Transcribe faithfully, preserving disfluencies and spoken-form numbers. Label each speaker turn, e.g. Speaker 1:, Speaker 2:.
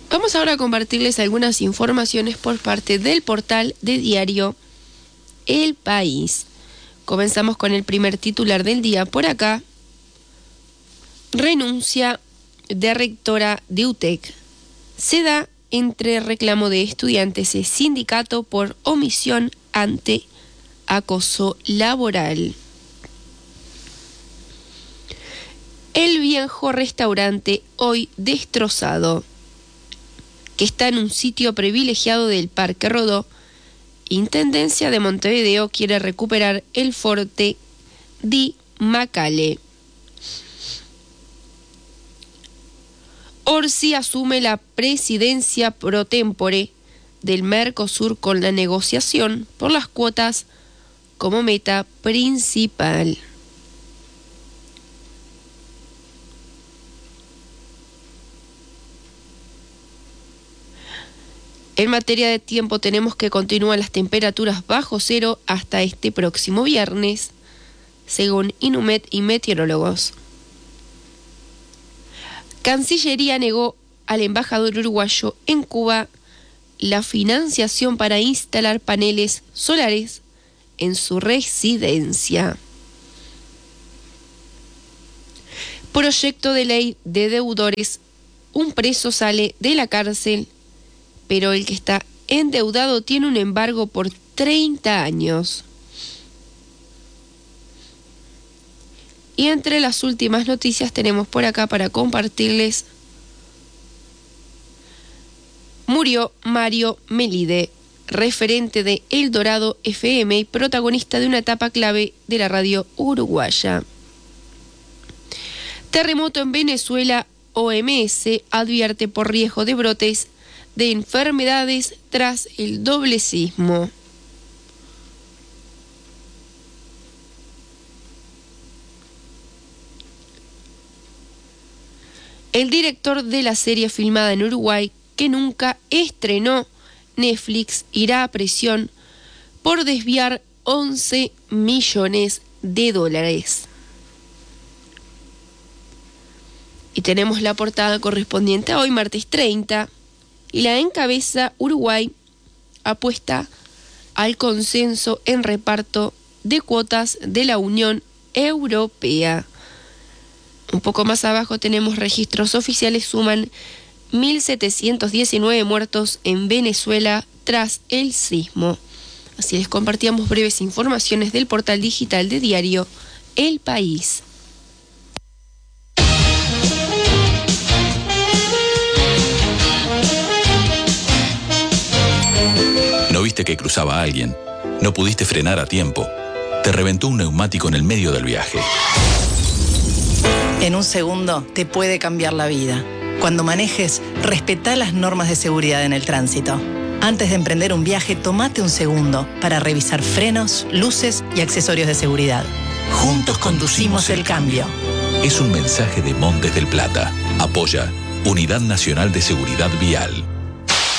Speaker 1: Vamos ahora a compartirles algunas informaciones por parte del portal de diario El País. Comenzamos con el primer titular del día. Por acá, renuncia de rectora de U T E C. Se da entre reclamo de estudiantes y sindicato por omisión ante acoso laboral. El viejo restaurante hoy destrozado, que está en un sitio privilegiado del Parque Rodó, Intendencia de Montevideo quiere recuperar el Forte di Macale. Orsi asume la presidencia pro tempore del Mercosur con la negociación por las cuotas como meta principal. En materia de tiempo tenemos que continúan las temperaturas bajo cero hasta este próximo viernes, según Inumet y meteorólogos. Cancillería negó al embajador uruguayo en Cuba la financiación para instalar paneles solares en su residencia. Proyecto de ley de deudores. Un preso sale de la cárcel, pero el que está endeudado tiene un embargo por treinta años. Y entre las últimas noticias tenemos por acá para compartirles: murió Mario Melide, referente de El Dorado F M y protagonista de una etapa clave de la radio uruguaya. Terremoto en Venezuela. O M S advierte por riesgo de brotes de enfermedades tras el doble sismo. El director de la serie filmada en Uruguay, que nunca estrenó, Netflix, irá a prisión por desviar once millones de dólares. Y tenemos la portada correspondiente a hoy, martes treinta, y la encabeza: Uruguay apuesta al consenso en reparto de cuotas de la Unión Europea. Un poco más abajo tenemos: registros oficiales suman mil setecientos diecinueve muertos en Venezuela tras el sismo. Así les compartíamos breves informaciones del portal digital de diario El País.
Speaker 2: ¿No viste que cruzaba a alguien? ¿No pudiste frenar a tiempo? Te reventó un neumático en el medio del viaje.
Speaker 3: En un segundo te puede cambiar la vida. Cuando manejes, respetá las normas de seguridad en el tránsito. Antes de emprender un viaje, tomate un segundo para revisar frenos, luces y accesorios de seguridad. Juntos conducimos el cambio.
Speaker 2: Es un mensaje de Montes del Plata. Apoya Unidad Nacional de Seguridad Vial.